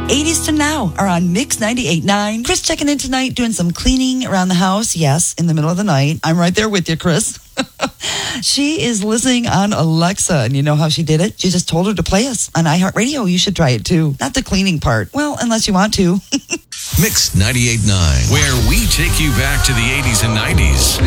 80s to Now are on Mix 98.9. Chris checking in tonight, doing some cleaning around the house. Yes, in the middle of the night. I'm right there with you, Chris. She is listening on Alexa, and you know how she did it? She just told her to play us on iHeartRadio. You should try it too. Not the cleaning part. Well, unless you want to. Mix 98.9, where we take you back to the 80s and 90s